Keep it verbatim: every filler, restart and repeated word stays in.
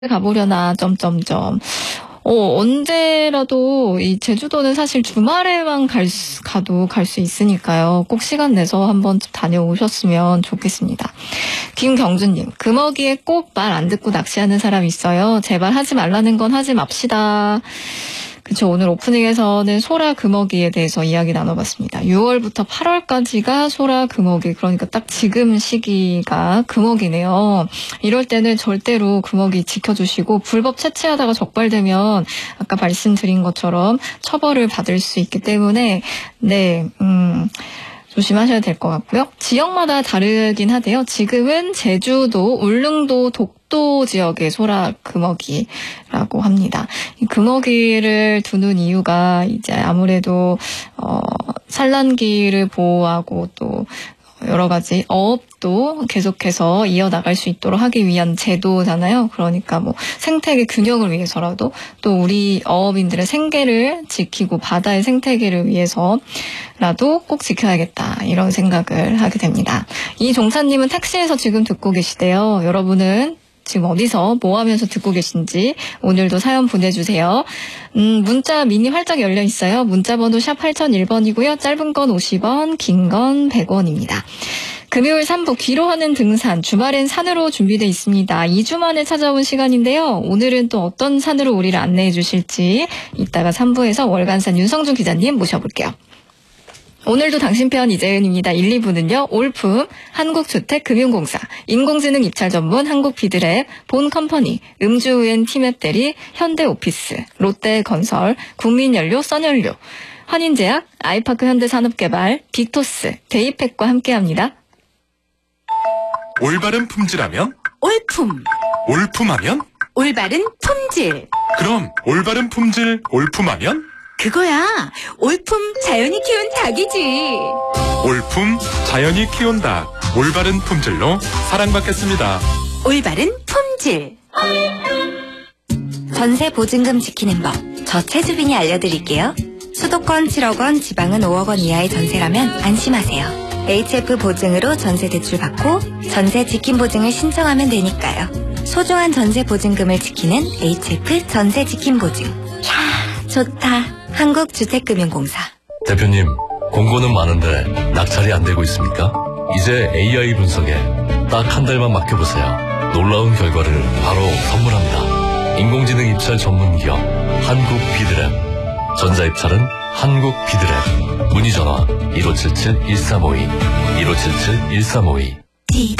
가보려나 점점점. 어, 언제라도 이 제주도는 사실 주말에만 갈 수, 가도 갈 수 있으니까요. 꼭 시간 내서 한번 다녀오셨으면 좋겠습니다. 김경준님, 금어기에 꼭 말 안 듣고 낚시하는 사람 있어요. 제발 하지 말라는 건 하지 맙시다. 그렇죠. 오늘 오프닝에서는 소라 금어기에 대해서 이야기 나눠봤습니다. 유월부터 팔월까지가 소라 금어기, 그러니까 딱 지금 시기가 금어기네요. 이럴 때는 절대로 금어기 지켜주시고 불법 채취하다가 적발되면 아까 말씀드린 것처럼 처벌을 받을 수 있기 때문에 네, 음. 조심하셔야 될 것 같고요. 지역마다 다르긴 하대요. 지금은 제주도, 울릉도, 독도 지역의 소라 금어기라고 합니다. 이 금어기를 두는 이유가 이제 아무래도 어, 산란기를 보호하고 또 여러 가지 어업도 계속해서 이어나갈 수 있도록 하기 위한 제도잖아요. 그러니까 뭐 생태계 균형을 위해서라도 또 우리 어업인들의 생계를 지키고 바다의 생태계를 위해서라도 꼭 지켜야겠다 이런 생각을 하게 됩니다. 이 종사님은 택시에서 지금 듣고 계시대요. 여러분은 지금 어디서 뭐 하면서 듣고 계신지 오늘도 사연 보내주세요. 음, 문자 미니 활짝 열려 있어요. 문자 번호 샵 팔공공일 번이고요. 짧은 건 오십 원, 긴 건 백 원입니다. 금요일 삼 부 귀로하는 등산, 주말엔 산으로 준비되어 있습니다. 이 주 만에 찾아온 시간인데요. 오늘은 또 어떤 산으로 우리를 안내해 주실지 이따가 삼 부에서 월간산 윤성준 기자님 모셔볼게요. 오늘도 당신 편 이재은입니다. 일, 이 부는요. 올품, 한국주택금융공사, 인공지능 입찰 전문 한국비드랩, 본컴퍼니, 음주우엔 티맵 대리, 현대오피스, 롯데건설, 국민연료, 써연료, 환인제약, 아이파크 현대산업개발, 빅토스, 데이팩과 함께합니다. 올바른 품질하면? 올품. 올품하면? 올바른 품질. 그럼 올바른 품질 올품하면? 그거야. 올품 자연이 키운 닭이지. 올품 자연이 키운 닭. 올바른 품질로 사랑받겠습니다. 올바른 품질. 전세 보증금 지키는 법. 저 최주빈이 알려드릴게요. 수도권 칠억 원, 지방은 오억 원 이하의 전세라면 안심하세요. 에이치에프 보증으로 전세 대출 받고 전세 지킴 보증을 신청하면 되니까요. 소중한 전세 보증금을 지키는 에이치에프 전세 지킴 보증. 이야, 좋다. 한국주택금융공사. 대표님, 공고는 많은데 낙찰이 안 되고 있습니까? 이제 에이아이 분석에 딱 한 달만 맡겨보세요. 놀라운 결과를 바로 선물합니다. 인공지능 입찰 전문기업 한국비드랩. 전자입찰은 한국비드랩. 문의전화 일오칠칠 일삼오이 일오칠칠 일삼오이.